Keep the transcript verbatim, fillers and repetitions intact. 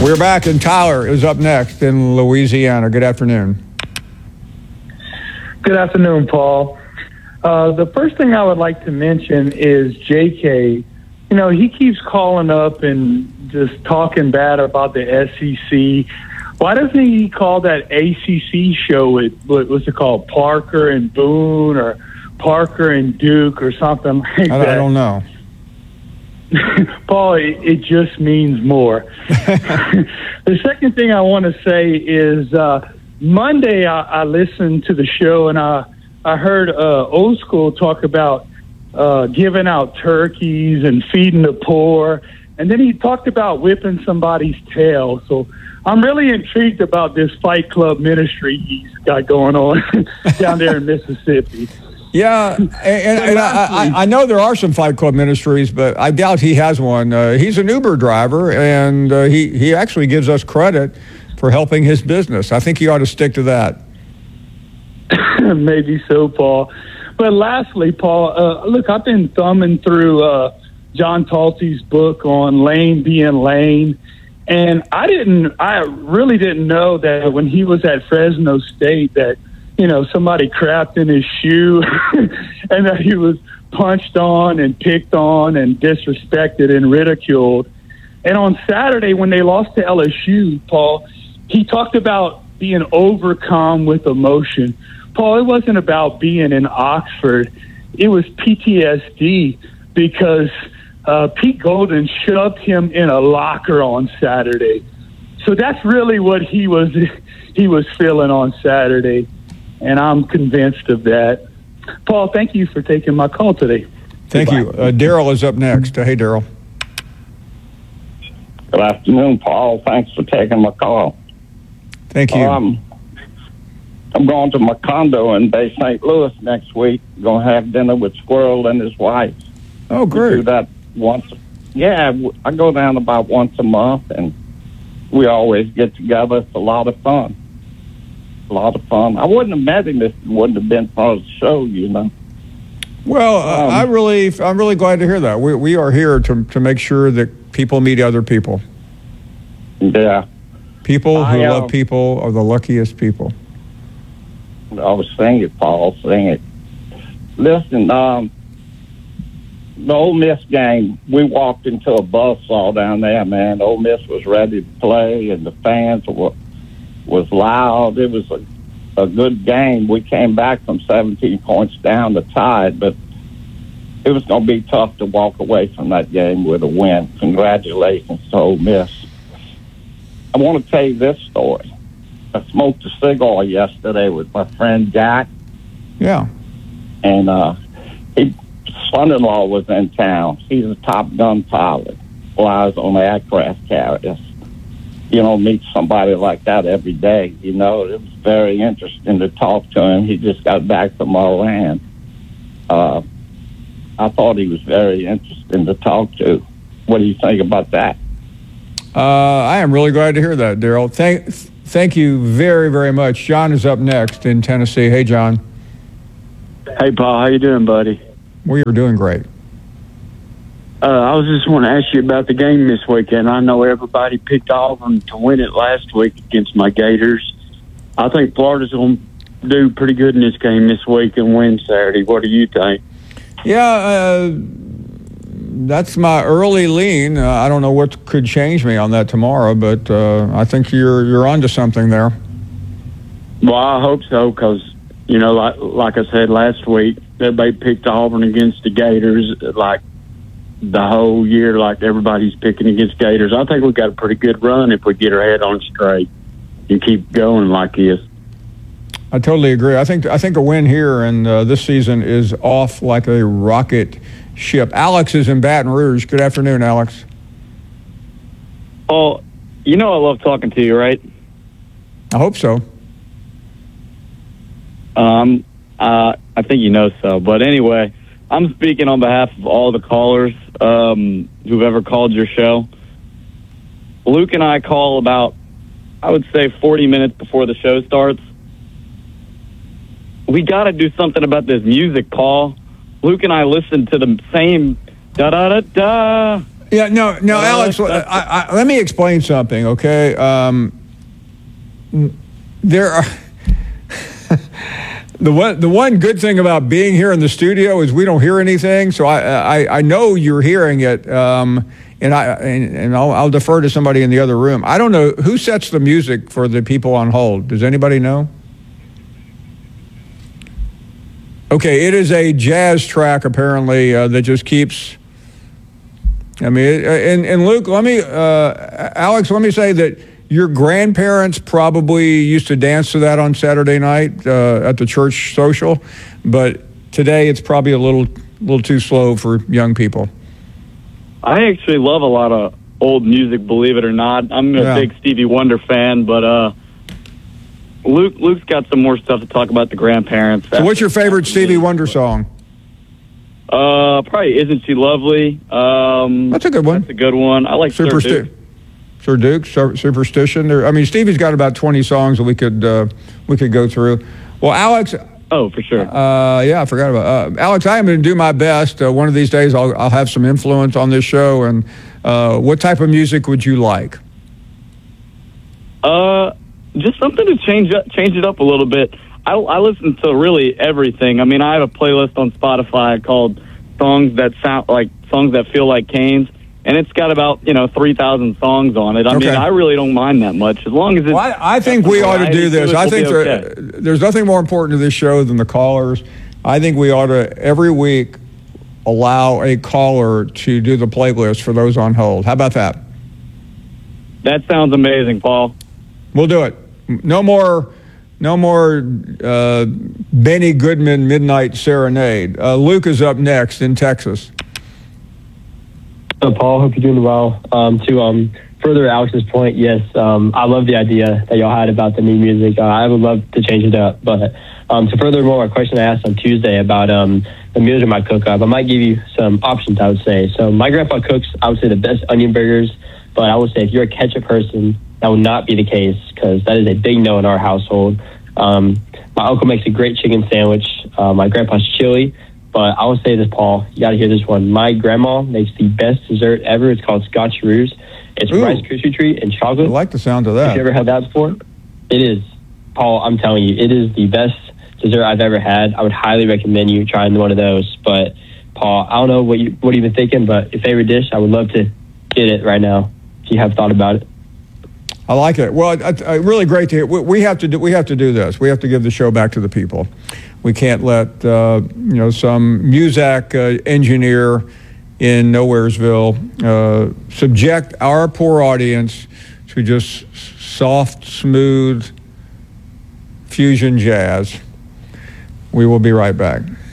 We're back, and Tyler is up next in Louisiana. Good afternoon. Good afternoon, Paul. Uh, the first thing I would like to mention is J K. You know, he keeps calling up and just talking bad about the S E C. Why doesn't he call that A C C show, it, what was it called, Parker and Boone or Parker and Duke or something like I, that? I don't know. Paul, it, it just means more. The second thing I want to say is uh, Monday I, I listened to the show and I, I heard uh, Old School talk about uh, giving out turkeys and feeding the poor. And then he talked about whipping somebody's tail. So I'm really intrigued about this Fight Club ministry he's got going on down there in Mississippi. Yeah, and, and, and I, I know there are some Fight Club ministries, but I doubt he has one. Uh, he's an Uber driver, and uh, he, he actually gives us credit for helping his business. I think he ought to stick to that. Maybe so, Paul. But lastly, Paul, uh, look, I've been thumbing through uh, John Talty's book on Lane being Lane, and I didn't, I really didn't know that when he was at Fresno State that, you know, somebody crapped in his shoe and that he was punched on and picked on and disrespected and ridiculed. And on Saturday when they lost to L S U, Paul, he talked about being overcome with emotion. Paul, it wasn't about being in Oxford. It was P T S D because uh, Pete Golden shoved him in a locker on Saturday. So that's really what he was he was feeling on Saturday. And I'm convinced of that. Paul, thank you for taking my call today. Thank Goodbye. you. Uh, Daryl is up next. Uh, hey, Daryl. Good afternoon, Paul. Thanks for taking my call. Thank you. Um, I'm going to my condo in Bay Saint Louis next week. Going to have dinner with Squirrel and his wife. Oh, great. We do that once. Yeah, I go down about once a month, and we always get together. It's a lot of fun. A lot of fun. I wouldn't have met him if it wouldn't have been for the show, you know. Well, uh, um, I really, I'm really glad to hear that. We we are here to to make sure that people meet other people. Yeah. People who I, uh, love people are the luckiest people. I was singing, Paul, sing it. Listen, um, the Ole Miss game, we walked into a buzzsaw down there, man. Ole Miss was ready to play, and the fans were was loud. It was a, a good game. We came back from seventeen points down to tie it, but it was going to be tough to walk away from that game with a win. Congratulations to Ole Miss. I want to tell you this story. I smoked a cigar yesterday with my friend Jack. Yeah. And uh, his son-in-law was in town. He's a Top Gun pilot, flies on aircraft carriers. You know, meet somebody like that every day. You know, it was very interesting to talk to him. He just got back from Iran. Uh, I thought he was very interesting to talk to. What do you think about that? Uh, I am really glad to hear that, Daryl. Thank, thank you very, very much. John is up next in Tennessee. Hey, John. Hey, Paul. How you doing, buddy? We are doing great. Uh, I was just want to ask you about the game this weekend. I know everybody picked Auburn to win it last week against my Gators. I think Florida's going to do pretty good in this game this week and win Saturday. What do you think? Yeah, uh, that's my early lean. Uh, I don't know what could change me on that tomorrow, but uh, I think you're you're onto something there. Well, I hope so because, you know, like like I said last week, everybody picked Auburn against the Gators like the whole year, like everybody's picking against Gators. I think we got a pretty good run if we get our head on straight and keep going like this. I totally agree. I think I think a win here and uh, this season is off like a rocket ship. Alex is in Baton Rouge. Good afternoon, Alex. Oh, you know I love talking to you, right? I hope so. Um, uh, I think you know so. But anyway, I'm speaking on behalf of all the callers um, who've ever called your show. Luke and I call about, I would say, forty minutes before the show starts. We got to do something about this music, Paul. Luke and I listen to the same da-da-da-da Yeah, no, no, Uh, Alex. I, that's- I, let me explain something, okay? Um, there are the one. The one good thing about being here in the studio is we don't hear anything. So I, I, I know you're hearing it, um, and I and, and I'll, I'll defer to somebody in the other room. I don't know who sets the music for the people on hold. Does anybody know? Okay, it is a jazz track apparently uh, that just keeps. I mean, it, and and Luke, let me, uh, Alex, let me say that your grandparents probably used to dance to that on Saturday night uh, at the church social, but today it's probably a little little too slow for young people. I actually love a lot of old music, believe it or not. I'm a Yeah. big Stevie Wonder fan, but uh, Luke Luke's got some more stuff to talk about the grandparents. So, what's your favorite Stevie Wonder song? Uh, probably Isn't She Lovely? Um, That's a good one. That's a good one. I like Sir Supersti- Duke. Sir Duke, Sur- Superstition. There, I mean, Stevie's got about twenty songs that we could uh, we could go through. Well, Alex. Oh, for sure. Uh, yeah, I forgot about uh, Alex. I am going to do my best. Uh, one of these days, I'll I'll have some influence on this show. And uh, what type of music would you like? Uh, just something to change up, change it up a little bit. I, I listen to really everything. I mean, I have a playlist on Spotify called "Songs That Sound Like Songs That Feel Like Canes," and it's got about you know three thousand songs on it. I Okay. mean, I really don't mind that much as long as it's. Well, I, I think we ought to do this. I think there, there, there's nothing more important to this show than the callers. I think we ought to every week allow a caller to do the playlist for those on hold. How about that? That sounds amazing, Paul. We'll do it. No more, no more uh, Benny Goodman Midnight Serenade. Uh, Luke is up next in Texas. So, Paul, hope you're doing well. Um, to um, further Alex's point, yes, um, I love the idea that y'all had about the new music. Uh, I would love to change it up. But um, to furthermore, a question I asked on Tuesday about um, the meals I might cook up, I might give you some options, I would say. So my grandpa cooks, I would say, the best onion burgers. But I would say if you're a ketchup person, that would not be the case because that is a big no in our household. Um, my uncle makes a great chicken sandwich. Uh, my grandpa's chili. But I will say this, Paul, you got to hear this one. My grandma makes the best dessert ever. It's called Scotcheroos. It's Ooh. Rice Krispie treat and I chocolate. like the sound of Have that. you ever had that before? It is. Paul, I'm telling you, it is the best dessert I've ever had. I would highly recommend you trying one of those. But, Paul, I don't know what, you, what you've been thinking, but your favorite dish, I would love to get it right now if you have thought about it. I like it. Well, it's really great to hear. We, we have to do. We have to do this. We have to give the show back to the people. We can't let uh, you know some Muzak uh, engineer in Nowheresville uh, subject our poor audience to just soft, smooth fusion jazz. We will be right back.